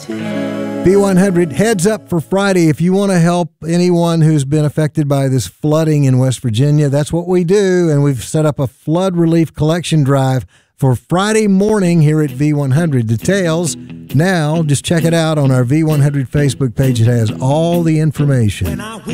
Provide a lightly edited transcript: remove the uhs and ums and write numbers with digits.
V100, heads up for Friday. If you want to help anyone who's been affected by this flooding in West Virginia, that's what we do. And we've set up a flood relief collection drive for Friday morning here at V100. Details now, just check it out on our V100 Facebook page. It has all the information.